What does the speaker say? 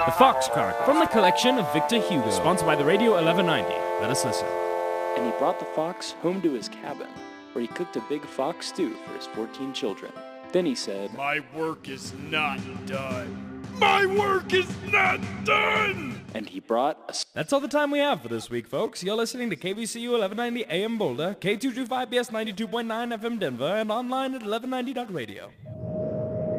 The Fox Card, from the collection of Victor Hugo, sponsored by the Radio 1190. Let us listen. And he brought the fox home to his cabin, where he cooked a big fox stew for his 14 children. Then he said, "My work is not done. My work is not done!" And he brought a... That's all the time we have for this week, folks. You're listening to KVCU 1190 AM Boulder, K225BS 92.9 FM Denver, and online at 1190.radio.